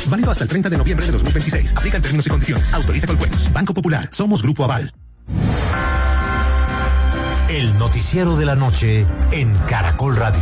Válido hasta el 30 de noviembre de 2026. Aplican términos y condiciones. Autoriza Coljuegos. Banco Popular. Somos Grupo Aval. El noticiero de la noche en Caracol Radio.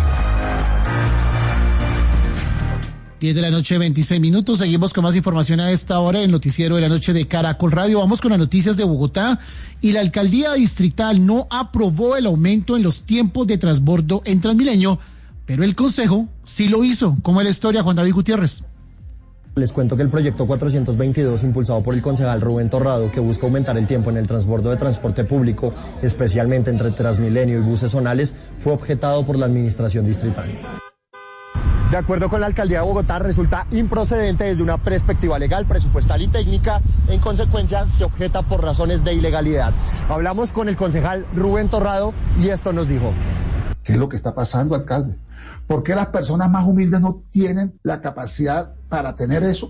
10 de la noche, 26 minutos. Seguimos con más información a esta hora en el noticiero de la noche de Caracol Radio. Vamos con las noticias de Bogotá. Y la alcaldía distrital no aprobó el aumento en los tiempos de transbordo en Transmilenio, pero el consejo sí lo hizo. ¿Cómo es la historia, Juan David Gutiérrez? Les cuento que el proyecto 422, impulsado por el concejal Rubén Torrado, que busca aumentar el tiempo en el transbordo de transporte público, especialmente entre Transmilenio y buses zonales, fue objetado por la administración distrital. De acuerdo con la alcaldía de Bogotá, resulta improcedente desde una perspectiva legal, presupuestal y técnica. En consecuencia, se objeta por razones de ilegalidad. Hablamos con el concejal Rubén Torrado y esto nos dijo. ¿Qué es lo que está pasando, alcalde? ¿Por qué las personas más humildes no tienen la capacidad para tener eso?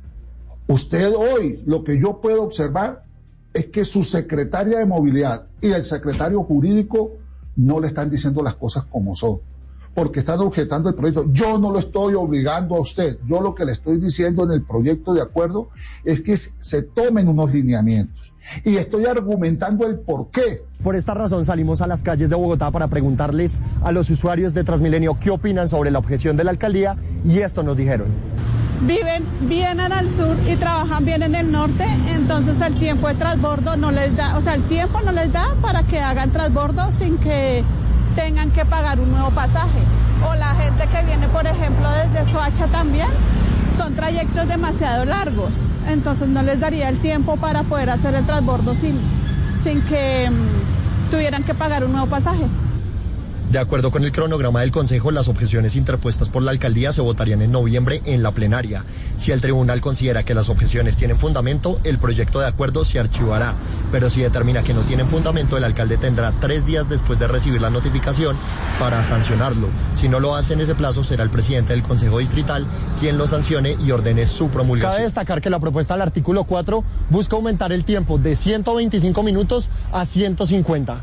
Usted hoy, lo que yo puedo observar es que su secretaria de movilidad y el secretario jurídico no le están diciendo las cosas como son, porque están objetando el proyecto. Yo no lo estoy obligando a usted. Yo lo que le estoy diciendo en el proyecto de acuerdo es que se tomen unos lineamientos. Y estoy argumentando el por qué. Por esta razón salimos a las calles de Bogotá para preguntarles a los usuarios de Transmilenio qué opinan sobre la objeción de la alcaldía, y esto nos dijeron. Viven bien en el sur y trabajan bien en el norte, entonces el tiempo de transbordo no les da, el tiempo no les da para que hagan transbordo sin que tengan que pagar un nuevo pasaje. O la gente que viene, por ejemplo, desde Soacha también, son trayectos demasiado largos, entonces no les daría el tiempo para poder hacer el transbordo sin que tuvieran que pagar un nuevo pasaje. De acuerdo con el cronograma del Consejo, las objeciones interpuestas por la alcaldía se votarían en noviembre en la plenaria. Si el tribunal considera que las objeciones tienen fundamento, el proyecto de acuerdo se archivará. Pero si determina que no tienen fundamento, el alcalde tendrá 3 días después de recibir la notificación para sancionarlo. Si no lo hace en ese plazo, será el presidente del Consejo Distrital quien lo sancione y ordene su promulgación. Cabe destacar que la propuesta del artículo 4 busca aumentar el tiempo de 125 minutos a 150.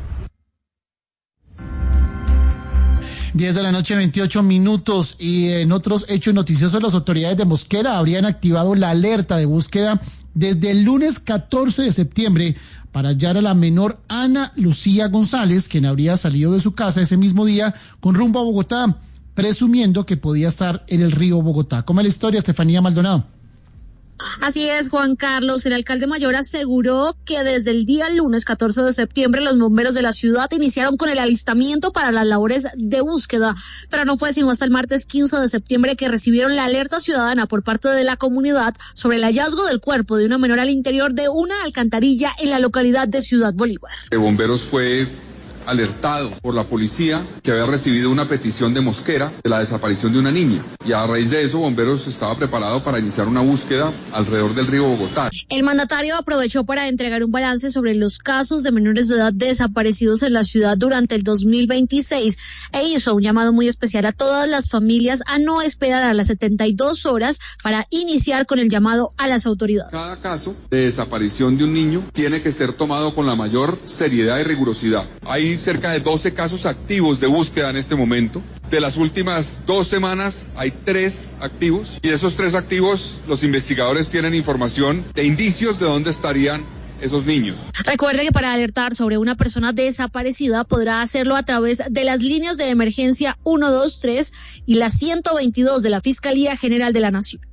10 de la noche, 28 minutos. Y en otros hechos noticiosos, las autoridades de Mosquera habrían activado la alerta de búsqueda desde el lunes 14 de septiembre para hallar a la menor Ana Lucía González, quien habría salido de su casa ese mismo día con rumbo a Bogotá, presumiendo que podía estar en el río Bogotá. ¿Cómo es la historia, Estefanía Maldonado? Así es, Juan Carlos. El alcalde mayor aseguró que desde el día lunes 14 de septiembre los bomberos de la ciudad iniciaron con el alistamiento para las labores de búsqueda, pero no fue sino hasta el martes 15 de septiembre que recibieron la alerta ciudadana por parte de la comunidad sobre el hallazgo del cuerpo de una menor al interior de una alcantarilla en la localidad de Ciudad Bolívar. De bomberos fue alertado por la policía que había recibido una petición de Mosquera de la desaparición de una niña, y a raíz de eso Bomberos estaba preparado para iniciar una búsqueda alrededor del río Bogotá. El mandatario aprovechó para entregar un balance sobre los casos de menores de edad desaparecidos en la ciudad durante el 2026 e hizo un llamado muy especial a todas las familias a no esperar a las 72 horas para iniciar con el llamado a las autoridades. Cada caso de desaparición de un niño tiene que ser tomado con la mayor seriedad y rigurosidad. Hay cerca de 12 casos activos de búsqueda en este momento. De las últimas 2 semanas hay 3 activos, y de esos 3 activos los investigadores tienen información de indicios de dónde estarían esos niños. Recuerde que para alertar sobre una persona desaparecida podrá hacerlo a través de las líneas de emergencia 123 y la 122 de la Fiscalía General de la Nación.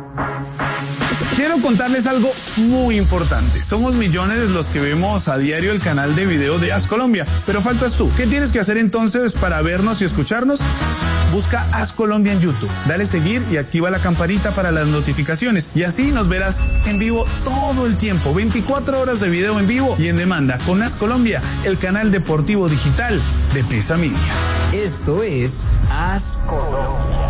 Quiero contarles algo muy importante. Somos millones los que vemos a diario el canal de video de As Colombia, pero faltas tú. ¿Qué tienes que hacer entonces para vernos y escucharnos? Busca As Colombia en YouTube, dale seguir y activa la campanita para las notificaciones, y así nos verás en vivo todo el tiempo, 24 horas de video en vivo y en demanda con As Colombia, el canal deportivo digital de Pesa Media. Esto es As Colombia.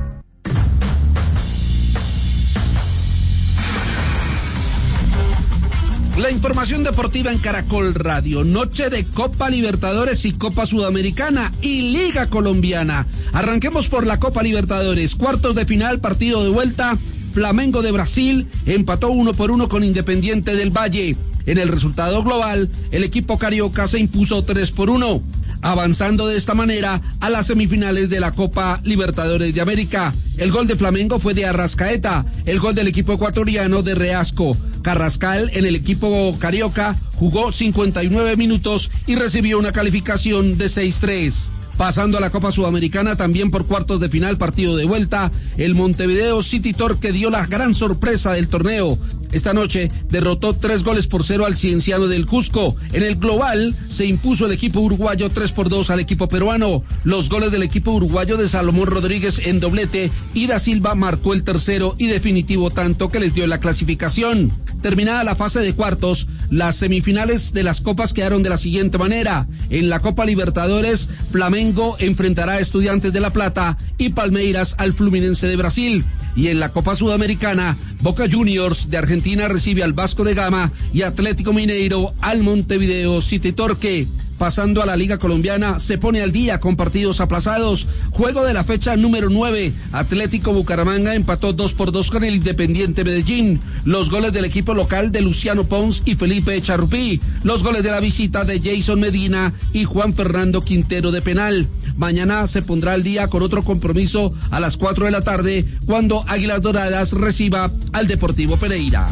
La información deportiva en Caracol Radio. Noche de Copa Libertadores y Copa Sudamericana y Liga Colombiana. Arranquemos por la Copa Libertadores. Cuartos de final, partido de vuelta. Flamengo de Brasil empató 1-1 con Independiente del Valle. En el resultado global, el equipo carioca se impuso 3-1. avanzando de esta manera a las semifinales de la Copa Libertadores de América. El gol de Flamengo fue de Arrascaeta, el gol del equipo ecuatoriano de Reasco. Carrascal en el equipo carioca jugó 59 minutos y recibió una calificación de 6-3. Pasando a la Copa Sudamericana, también por cuartos de final, partido de vuelta, el Montevideo City Torque dio la gran sorpresa del torneo. Esta noche derrotó 3-0 al Cienciano del Cusco. En el global se impuso el equipo uruguayo 3-2 al equipo peruano. Los goles del equipo uruguayo de Salomón Rodríguez en doblete y Da Silva marcó el tercero y definitivo tanto que les dio la clasificación. Terminada la fase de cuartos, las semifinales de las copas quedaron de la siguiente manera. En la Copa Libertadores, Flamengo enfrentará a Estudiantes de La Plata y Palmeiras al Fluminense de Brasil. Y en la Copa Sudamericana, Boca Juniors de Argentina recibe al Vasco de Gama y Atlético Mineiro al Montevideo City Torque. Pasando a la Liga Colombiana, se pone al día con partidos aplazados. Juego de la fecha número 9. Atlético Bucaramanga empató 2-2 con el Independiente Medellín. Los goles del equipo local de Luciano Pons y Felipe Charrupí. Los goles de la visita de Jason Medina y Juan Fernando Quintero de penal. Mañana se pondrá al día con otro compromiso a las 4 de la tarde cuando Águilas Doradas reciba al Deportivo Pereira.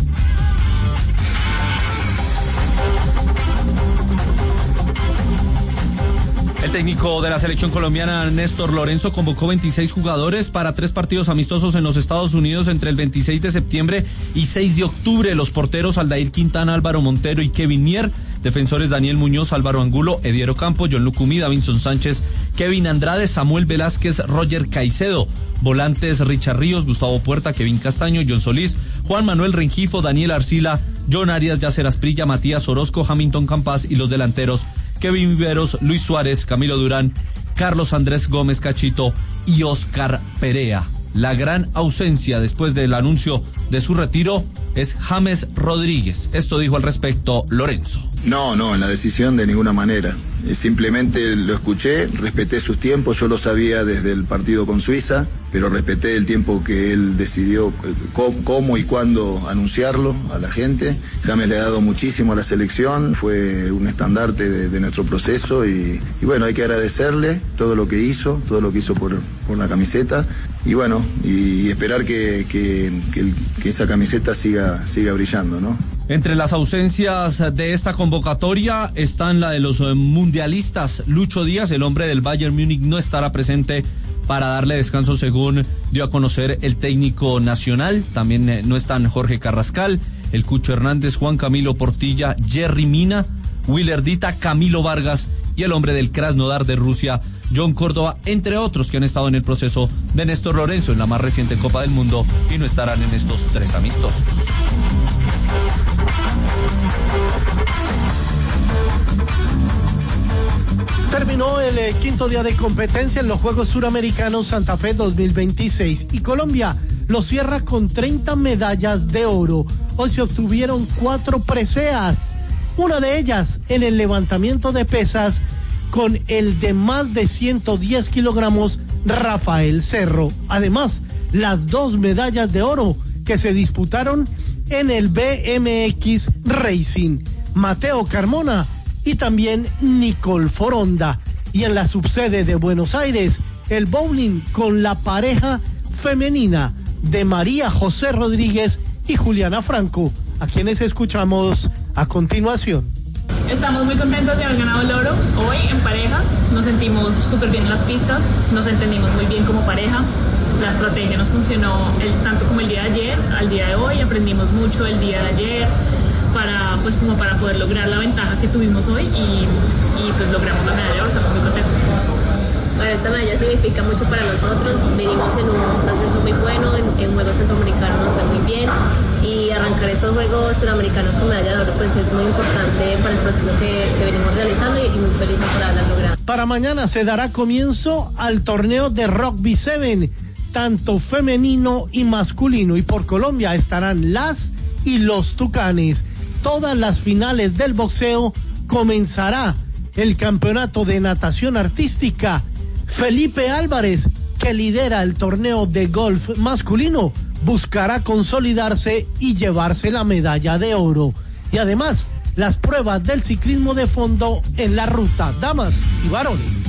El técnico de la selección colombiana, Néstor Lorenzo, convocó 26 jugadores para 3 partidos amistosos en los Estados Unidos entre el 26 de septiembre y 6 de octubre. Los porteros Aldair Quintana, Álvaro Montero y Kevin Mier. Defensores Daniel Muñoz, Álvaro Angulo, Ediero Campo, John Lucumí, Davinson Sánchez, Kevin Andrade, Samuel Velázquez, Roger Caicedo. Volantes Richard Ríos, Gustavo Puerta, Kevin Castaño, John Solís, Juan Manuel Rengifo, Daniel Arcila, John Arias, Yacer Asprilla, Matías Orozco, Hamilton Campas y los delanteros Kevin Viveros, Luis Suárez, Camilo Durán, Carlos Andrés Gómez Cachito y Oscar Perea. La gran ausencia después del anuncio de su retiro es James Rodríguez. Esto dijo al respecto Lorenzo. No, en la decisión de ninguna manera. Simplemente lo escuché, respeté sus tiempos, yo lo sabía desde el partido con Suiza, pero respeté el tiempo que él decidió cómo y cuándo anunciarlo a la gente. James le ha dado muchísimo a la selección, fue un estandarte de nuestro proceso y bueno, hay que agradecerle todo lo que hizo por la camiseta y bueno, y esperar que esa camiseta siga brillando, ¿no? Entre las ausencias de esta convocatoria están la de los mundialistas. Lucho Díaz, el hombre del Bayern Múnich, no estará presente para darle descanso, según dio a conocer el técnico nacional. También no están Jorge Carrascal, el Cucho Hernández, Juan Camilo Portilla, Jerry Mina, Willer Dita, Camilo Vargas y el hombre del Krasnodar de Rusia, John Córdoba, entre otros que han estado en el proceso de Néstor Lorenzo en la más reciente Copa del Mundo y no estarán en estos 3 amistosos. Terminó el quinto día de competencia en los Juegos Suramericanos Santa Fe 2026 y Colombia lo cierra con 30 medallas de oro. Hoy se obtuvieron 4 preseas, una de ellas en el levantamiento de pesas con el de más de 110 kilogramos Rafael Cerro. Además, las 2 medallas de oro que se disputaron en el BMX Racing, Mateo Carmona y también Nicole Foronda. Y en la subsede de Buenos Aires, el bowling con la pareja femenina de María José Rodríguez y Juliana Franco, a quienes escuchamos a continuación. Estamos muy contentos de haber ganado el oro hoy en parejas. Nos sentimos súper bien en las pistas, nos entendimos muy bien como pareja. La estrategia nos funcionó tanto como el día de ayer, al día de hoy. Aprendimos mucho el día de ayer para poder lograr la ventaja que tuvimos hoy y pues logramos la medalla de oro. Estamos muy contentos. Bueno, esta medalla significa mucho para nosotros. Venimos en un proceso muy bueno, en Juegos Centroamericanos nos fue muy bien y arrancar estos Juegos Suramericanos con medalla de oro pues es muy importante para el proceso que venimos realizando y muy feliz por haberlo logrado. Para mañana se dará comienzo al torneo de Rugby 7, tanto femenino y masculino, y por Colombia estarán las y los Tucanes. Todas las finales del boxeo, comenzará el campeonato de natación artística. Felipe Álvarez, que lidera el torneo de golf masculino, buscará consolidarse y llevarse la medalla de oro. Y además, las pruebas del ciclismo de fondo en la ruta, damas y varones.